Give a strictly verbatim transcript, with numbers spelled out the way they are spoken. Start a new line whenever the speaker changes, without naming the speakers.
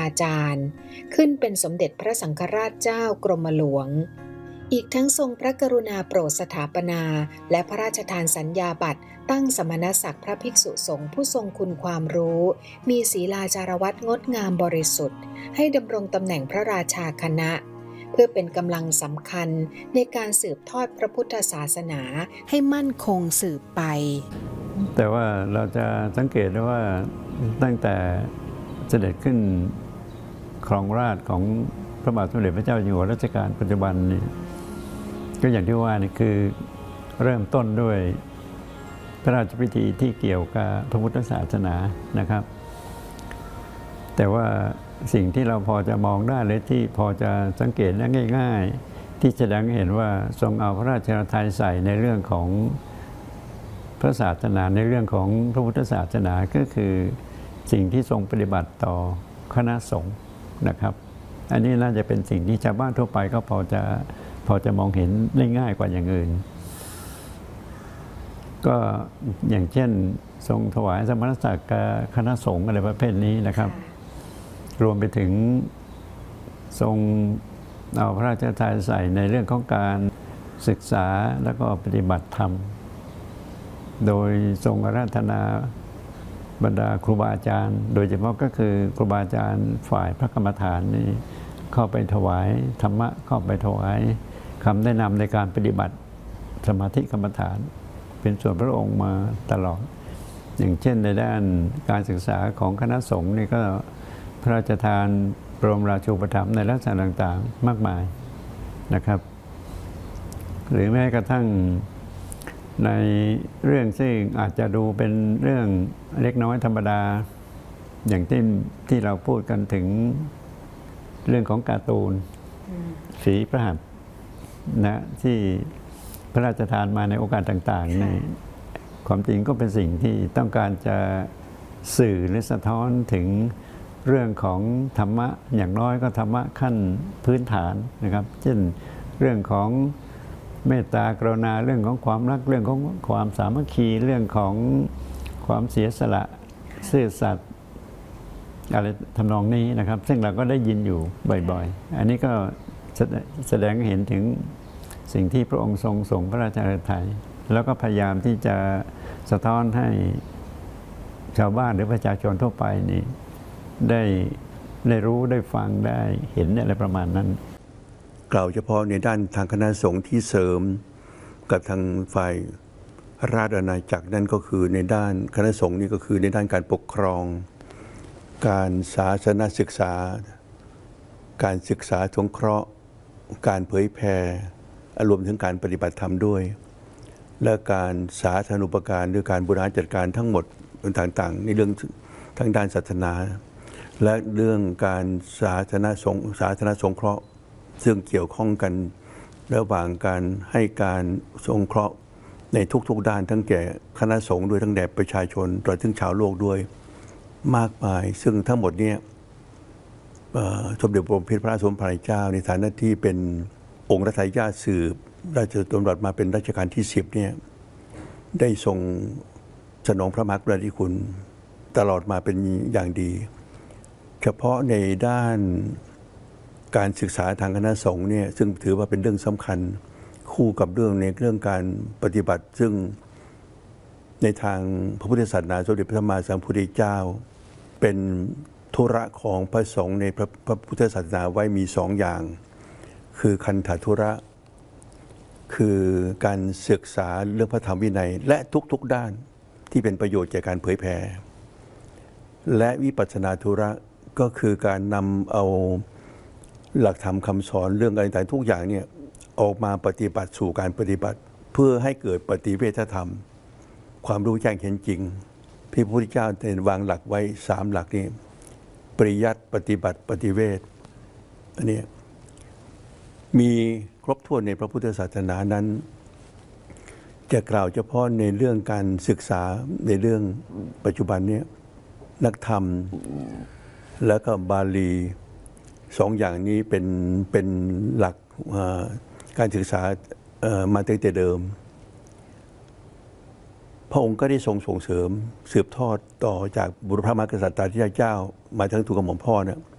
าจารย์ขึ้นเป็นสมเด็จพระสังฆราชเจ้ากรมหลวงอีกทั้งทรงพระกรุณาโปรดสถาปนาและพระราชทานสัญญาบัตรตั้งสมณศักดิ์พระภิกษุสงฆ์ผู้ทรงคุณความรู้มีศีลาจารวัตรงดงามบริสุทธิ์ให้ดำรงตำแหน่งพระราชาคณะเพื่อเป็นกำลังสำคัญในการสืบทอดพระพุทธศาสนาให้มั่นคงสืบไป
แต่ว่าเราจะสังเกตได้ว่าตั้งแต่เสด็จขึ้นครองราชย์ของพระบาทสมเด็จพระเจ้าอยู่หัวรัชกาลปัจจุบันนี้ก็อย่างที่ว่านี่คือเริ่มต้นด้วยพระราชพิธีที่เกี่ยวกับพระพุทธศาสนานะครับแต่ว่าสิ่งที่เราพอจะมองได้เลยที่พอจะสังเกตได้ง่ายๆที่แสดงให้เห็นว่าทรงเอาพระราชทัยใส่ในเรื่องของพระศาสนาในเรื่องของพระพุทธศาสนาก็คือสิ่งที่ทรงปฏิบัติต่อคณะสงฆ์นะครับอันนี้น่าจะเป็นสิ่งที่ชาวบ้านทั่วไปก็พอจะพอจะมองเห็นได้ง่ายกว่าอย่างอื่นก็อย่างเช่นทรงถวายสมณศักดิ์กับคณะสงฆ์อะไรประเภทนี้นะครับรวมไปถึงทรงเอาพระราชทานใส่ในเรื่องของการศึกษาแล้วก็ปฏิบัติธรรมโดยทรงอาราธนาบรรดาครูบาอาจารย์โดยเฉพาะก็คือครูบาอาจารย์ฝ่ายพระกรรมฐานนี่เข้าไปถวายธรรมะเข้าไปถวายคำแนะนำในการปฏิบัติสมาธิกรรมฐานเป็นส่วนพระองค์มาตลอดอย่างเช่นในด้านการศึกษาของคณะสงฆ์นี่ก็พระราชทานบรมราชูปถัมภ์ในลักษณะต่างๆมากมายนะครับหรือแม้กระทั่งในเรื่องซึ่งอาจจะดูเป็นเรื่องเล็กน้อยธรรมดาอย่างที่ที่เราพูดกันถึงเรื่องของการ์ตูนฝีพระหัตถ์นะที่พระราชทานมาในโอกาสต่างๆในความจริงก็เป็นสิ่งที่ต้องการจะสื่อหรือสะท้อนถึงเรื่องของธรรมะอย่างน้อยก็ธรรมะขั้นพื้นฐานนะครับเช่นเรื่องของเมตตากรุณาเรื่องของความรักเรื่องของความสามัคคีเรื่องของความเสียสละซื่อสัตย์อะไรทำนองนี้นะครับซึ่งเราก็ได้ยินอยู่บ่อยๆอันนี้ก็แสดงให้เห็นถึงสิ่งที่พระองค์ทรงส่งพระราชฤทัยแล้วก็พยายามที่จะสะท้อนให้ชาวบ้านหรือประชาชนทั่วไปนี่ได้ได้รู้ได้ฟังได้เห็นอะไรประมาณนั้น
กล่าวเฉพาะในด้านทางคณะสงฆ์ที่เสริมกับทางฝ่ายราชอาณาจักรนั่นก็คือในด้านคณะสงฆ์นี่ก็คือในด้านการปกครองการศาสนศึกษาการศึกษาสงเคราะห์การเผยแผ่รวมถึงการปฏิบัติธรรมด้วยและการสาธารณูปการด้วยการบริหารจัดการทั้งหมดต่างๆในเรื่องทางด้านศาสนาและเรื่องการสาธารณสงสาธารณสงเคราะห์ซึ่งเกี่ยวข้องกันระหว่างการให้การสงเคราะห์ในทุกๆด้านทั้งแก่คณะสงฆ์ด้วยทั้งแด่ประชาชนตลอดถึงชาวโลกด้วยมากมายซึ่งทั้งหมดนี้สมเด็จพระบรมพระสมภารเจ้าในฐานะที่เป็นองค์รัชทายาทสืบราชดำรัสมาเป็นรัชกาลที่สิบเนี่ยได้ทรงสนองพระมหากรุณาธิคุณตลอดมาเป็นอย่างดีเฉพาะในด้านการศึกษาทางคณะสงฆ์เนี่ยซึ่งถือว่าเป็นเรื่องสำคัญคู่กับเรื่องในเรื่องการปฏิบัติซึ่งในทางพระพุทธศาสนาสมเด็จพระสัมมาสัมพุทธเจ้าเป็นธุระของพระสงฆ์ในพระพระพุทธศาสนาไว้มีสองอย่างคือคันธธุระคือการศึกษาเรื่องพระธรรมวินัยและทุกๆด้านที่เป็นประโยชน์แก่การเผยแผ่และวิปัสสนาธุระก็คือการนำเอาหลักธรรมคำสอนเรื่องอะไรต่างๆทุกอย่างเนี่ยออกมาปฏิบัติสู่การปฏิบัติเพื่อให้เกิดปฏิเวทธรรมความรู้แจ้งเห็นจริงพระพุทธเจ้าได้วางหลักไว้สามหลักนี้ปริยัติปฏิบัติปฏิเวทอันนี้มีครบถ้วนในพระพุทธศาสนานั้นจะกล่าวเฉพาะในเรื่องการศึกษาในเรื่องปัจจุบันนี้นักธรรมและก็บาลีสองอย่างนี้เป็นเป็นหลักการศึกษามาตั้งแต่เดิมพระองค์ก็ได้ทรงส่งเสริมสืบทอดต่อจากบุรพมหากษัตริย์ที่เจ้ามาทั้งทุกกระหม่อมพ่อเนี่ย